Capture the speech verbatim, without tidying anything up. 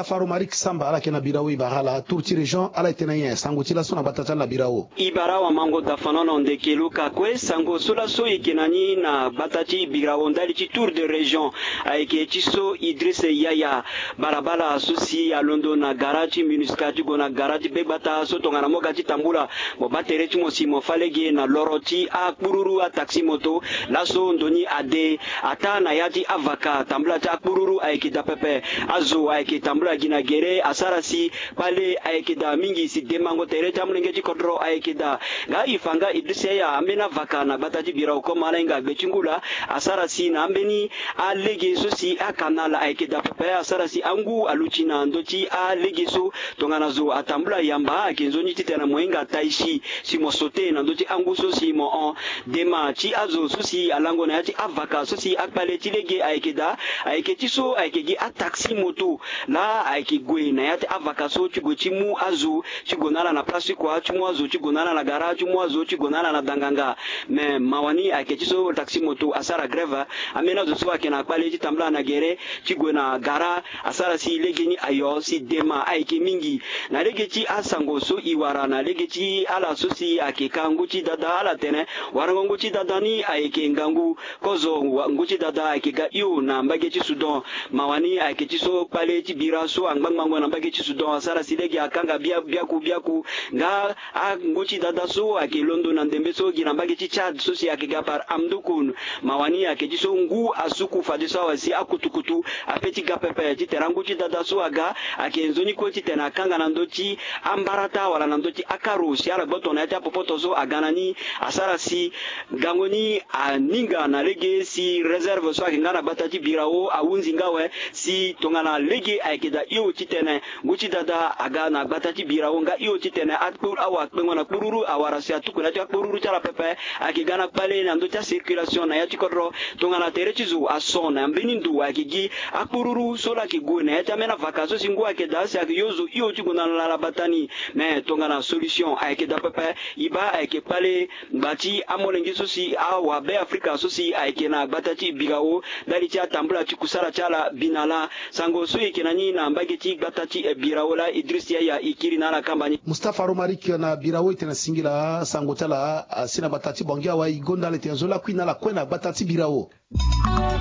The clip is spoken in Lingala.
Mustafa Romarik Samba ala kena birawo ibarala turti region ala tenaya sango tila sona batata la birawo ibara wa mango da fanono ndekelu kakwe sango sula so ikenani na batati birawo ndali ci tour de region aike chiso Idriss Yaya barabala susi ya londo na garage municipal gona garage begbata so tongana moga ci tambula bo batere ci mosimo falege na loroti a kururu a taxi moto laso ndoni ade ata na yati avaka tambula ta kururu aike da pepe azo aike tambula gina gere asarasi pale aike da mingi si demango tere tamlenge ci kodro aike da ga ifanga Idriss Yaya amena vaka na batati birawo ko malenga bechingula asarasi na ambeni a lege so si a kanala aike da pepe asarasi angu aluchina ndoti a lege so tongana zo atambula yamba akinzoni titena mwenga taishi si mosote na ndoti angu so si mo on dema chi azo so si alango na yati avaka so si akpale ti lege aike da aike ti so aike gi a taxi moto la aike gwe na yati avaka so ti go ti mu azo ti gonala na place kwa ti mu azo ti gonala na garage mu azo ti gonala na danganga me mawani aike ti so taxi moto asara greve amena zo so akena akpale ti tambula na gere ti go na gara asara si lege ni ayo si dema aike mingi na lege ti asango so iwara na lege ti ala so si ake kangu ti dada ala tene warango ngu ti dada ni aike ngangu kozo ngu ti dada ake ga iyo na mbage ti Sudan mawani ake ti so pale ti bira so angbangbango na mbage ti Sudan asara si lege akanga bia biaku biaku nga a ngu ti dada so ake londo na ndembe so gi na mbage ti Chad so si ake ga par amdukun mawani ake ti so ngu asuku fadi so wasi akutukutu apeti ga pepe ti terangu ti dada so aga ake nzoni ko ti tena kanga na ndoti ambarata wala na ndoti akaru si ala boto na ta popoto so aganani asara si gangoni aninga na lege si reserve so akinga na batati birawo awunzi ngawe si tongana lege aikeda iyo ti tena nguti dada aga na batati birawo nga iyo ti tena atpur awa kpengona kururu awara si atukuna ta kururu tala pepe akigana pale na ndoti circulation na yati kodro tongana tereti zu asona mbini ndu akigi akururu sola kigo na yata mena vakaso singu akeda si akiyozo iyo ti gona la batani me tongana solution aikeda pepe iba aike pale bati amolengi sosi awa be Afrika sosi aike na batati bigawo dali ti atambula ti kusala chala binala sango so ikenani na mbage ti batati e birawola Idriss Yaya ikiri na la kambani Mustafa Romarik na birawo itena singila sango tala sina batati bongia wa igonda le tenzola kwina la kwena batati birawo